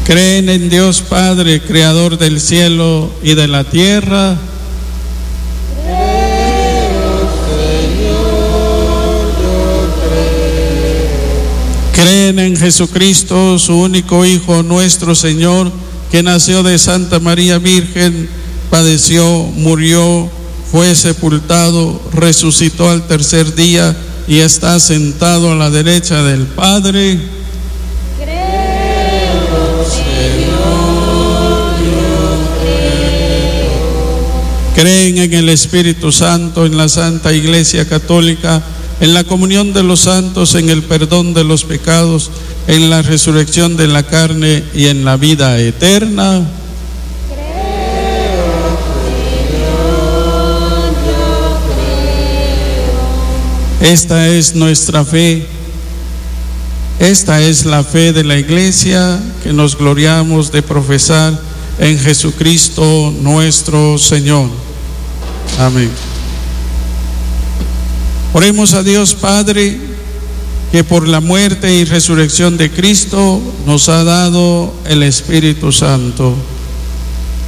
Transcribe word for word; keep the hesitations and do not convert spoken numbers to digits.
Creen en Dios Padre, creador del cielo y de la tierra. Creo, Señor, yo creo. Creen en Jesucristo, su único Hijo, nuestro Señor, que nació de Santa María Virgen, padeció, murió, fue sepultado, resucitó al tercer día y está sentado a la derecha del Padre. Creo, Señor, yo creo. Creen en el Espíritu Santo, en la Santa Iglesia Católica, en la comunión de los santos, en el perdón de los pecados, en la resurrección de la carne y en la vida eterna. Creo, Señor, yo creo. Esta es nuestra fe. Esta es la fe de la Iglesia que nos gloriamos de profesar en Jesucristo nuestro Señor. Amén. Oremos a Dios Padre, que por la muerte y resurrección de Cristo nos ha dado el Espíritu Santo.